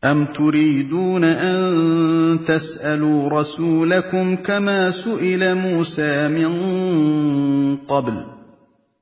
أَمْ تُرِيدُونَ أَن تَسْأَلُوا رَسُولَكُمْ كَمَا سُئِلَ مُوسَىٰ مِن قَبْلُ